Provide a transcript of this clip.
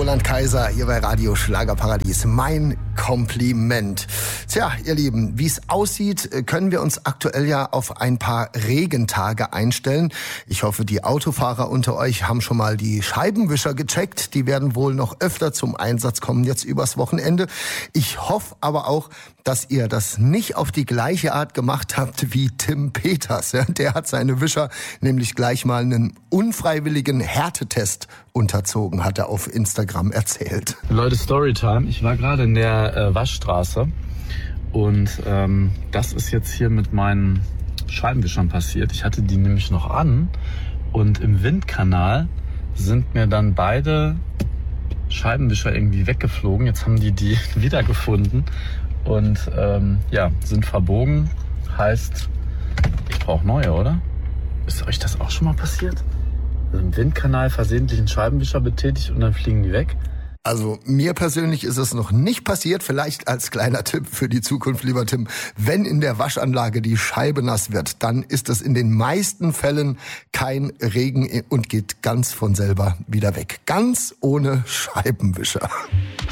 Roland Kaiser hier bei Radio Schlagerparadies. Mein Kompliment. Tja, ihr Lieben, wie es aussieht, können wir uns aktuell ja auf ein paar Regentage einstellen. Ich hoffe, die Autofahrer unter euch haben schon mal die Scheibenwischer gecheckt. Die werden wohl noch öfter zum Einsatz kommen jetzt übers Wochenende. Ich hoffe aber auch, dass ihr das nicht auf die gleiche Art gemacht habt wie Tim Peters. Der hat seine Wischer nämlich gleich mal einen unfreiwilligen Härtetest unterzogen, hat er auf Instagram erzählt. Leute, Storytime. Ich war gerade in der Waschstraße und das ist jetzt hier mit meinen Scheibenwischern passiert. Ich hatte die nämlich noch an und im Windkanal sind mir dann beide Scheibenwischer irgendwie weggeflogen. Jetzt haben die wiedergefunden und sind verbogen. Heißt, ich brauche neue, oder? Ist euch das auch schon mal passiert? Also im Windkanal versehentlich einen Scheibenwischer betätigt und dann fliegen die weg? Also mir persönlich ist es noch nicht passiert. Vielleicht als kleiner Tipp für die Zukunft, lieber Tim. Wenn in der Waschanlage die Scheibe nass wird, dann ist es in den meisten Fällen kein Regen und geht ganz von selber wieder weg. Ganz ohne Scheibenwischer.